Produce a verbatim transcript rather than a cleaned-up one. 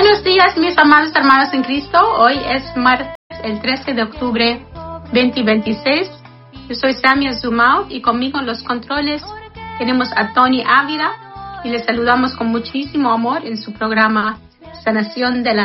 Buenos días, mis amados hermanos en Cristo. Hoy es martes, el trece de octubre veinte veintiséis. Yo soy Samia Zumau y conmigo en los controles tenemos a Tony Ávila y les saludamos con muchísimo amor en su programa Sanación del Alma.